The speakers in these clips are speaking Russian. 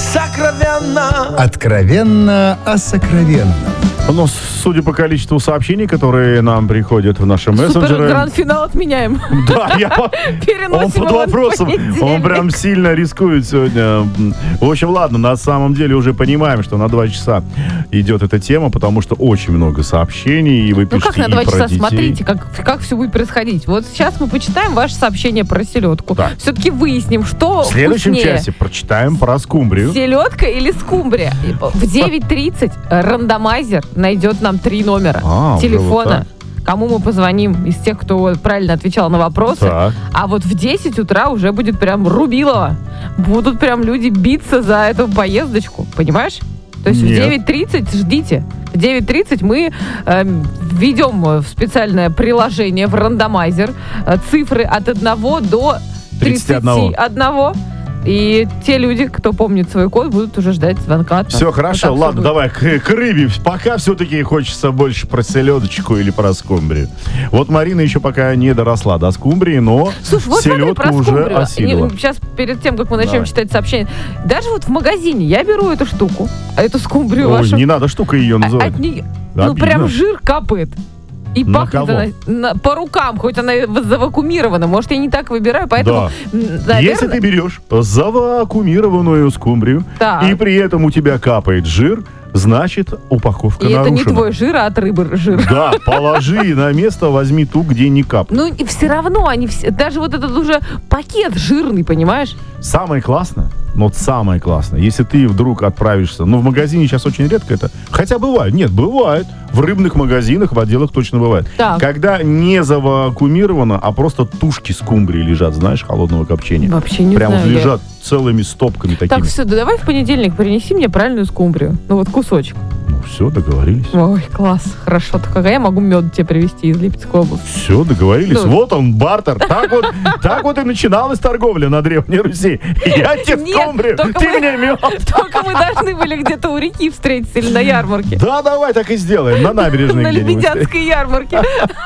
сокровенно. Откровенно о сокровенном. Ну, судя по количеству сообщений, которые нам приходят в наши мессенджеры... Супер-гранд-финал отменяем. Да, он под вопросом. Он прям сильно рискует сегодня. В общем, ладно, на самом деле уже понимаем, что на 2 часа идет эта тема, потому что очень много сообщений, и вы пишете как на 2 часа? детей. Смотрите, как все будет происходить. Вот сейчас мы почитаем ваше сообщение про селедку. Так. Все-таки выясним, что В следующем вкуснее. часе прочитаем про скумбрию. Селедка или скумбрия? В 9:30 рандомайзер найдет нам 3 номера телефона. Кому мы позвоним из тех, кто правильно отвечал на вопросы. Так. А вот в 10 утра уже будет прям рубилово. Будут прям люди биться за эту поездочку. Понимаешь? То есть Нет. в 9:30 ждите. В 9:30 мы введем в специальное приложение, в рандомайзер, цифры от 1 до 31. И те люди, кто помнит свой код, будут уже ждать звонка от нас. Все хорошо, Вот ладно, давай к рыбе. Пока все-таки хочется больше про селедочку или про скумбрию. Вот Марина еще пока не доросла до скумбрии, но Слушай, вот смотри, селедку про уже скумбрию. осилила. Сейчас, перед тем, как мы начнем Давай. читать сообщения, даже вот в магазине я беру эту штуку, эту скумбрию Ой, вашу. не надо штука ее называть. От нее, Обидно. прям жир капает. И На пахнет кого? она по рукам, хоть она завакуумирована. Может, я не так выбираю, поэтому, наверное... Если ты берешь завакуумированную скумбрию, Так. и при этом у тебя капает жир, значит, упаковка И нарушена. это не твой жир, а от рыбы жир. Да, положи на место, возьми ту, где не капает. Ну, и все равно они все... Даже вот этот уже пакет жирный, понимаешь? Самое классное, самое классное, если ты вдруг отправишься, в магазине сейчас очень редко это, хотя бывает, бывает, в рыбных магазинах, в отделах точно бывает. Так. Когда не завакуумировано, а просто тушки скумбрии лежат, знаешь, холодного копчения. Вообще не Прям знаю. лежат целыми стопками такими. Так, все, давай в понедельник принеси мне правильную скумбрию. Кусочек. Все, договорились. Ой, класс, хорошо. Так я могу мед тебе привезти из Липецкой области. Все, договорились. Ну. Вот он, бартер. Так вот и начиналась торговля на Древней Руси. Я тебе Нет, скумбрию, только ты мы- мне мед. Только мы должны были где-то у реки встретиться или на ярмарке. Да, давай так и сделаем, на набережной На где-нибудь. Лебедянской ярмарке.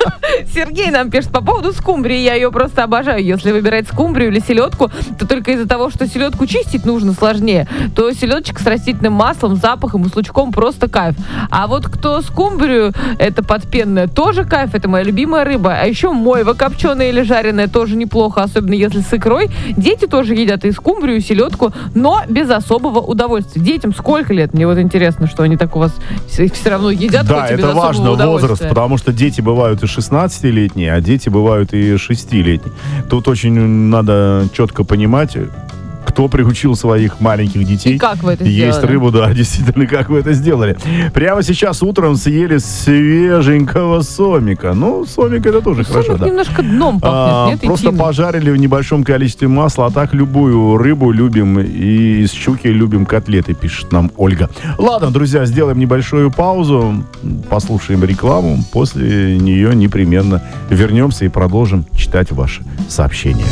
Сергей нам пишет по поводу скумбрии. Я ее просто обожаю. Если выбирать скумбрию или селедку, то только из-за того, что селедку чистить нужно сложнее, то селедочка с растительным маслом, запахом и с лучком просто кайф. А вот кто скумбрию, это подпенная, тоже кайф. Это моя любимая рыба. А еще мойва копченая или жареная тоже неплохо, особенно если с икрой. Дети тоже едят и скумбрию, и селедку, но без особого удовольствия. Детям сколько лет? Мне вот интересно, что они так у вас все равно едят. Да, хоть и без это особого важно, возраст, удовольствия. потому что дети бывают и 16-летние, а дети бывают и 6-летние. Тут очень надо четко понимать, кто приучил своих маленьких детей И как вы это есть сделали? рыбу, да, действительно, как вы это сделали. Прямо сейчас утром съели свеженького сомика. Сомик это тоже хорошо, Сомик да. немножко дном пахнет, нет? Просто Интимно. пожарили в небольшом количестве масла, а так любую рыбу любим, и из щуки любим котлеты, пишет нам Ольга. Ладно, друзья, сделаем небольшую паузу, послушаем рекламу, после нее непременно вернемся и продолжим читать ваши сообщения.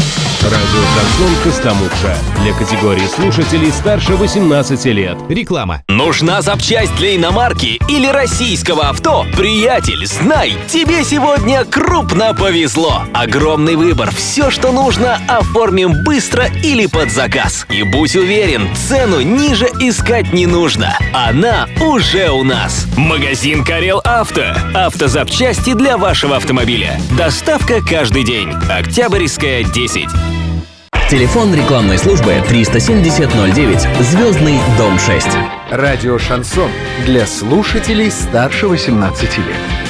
Радио «Шансон» Костомукша. Для категории слушателей старше 18 лет. Реклама. Нужна запчасть для иномарки или российского авто? Приятель, знай, тебе сегодня крупно повезло. Огромный выбор. Все, что нужно, оформим быстро или под заказ. И будь уверен, цену ниже искать не нужно. Она уже у нас. Магазин «Карел Авто». Автозапчасти для вашего автомобиля. Доставка каждый день. Октябрьская, 10. Телефон рекламной службы 370-09, Звездный дом 6. Радио «Шансон» для слушателей старше 18 лет.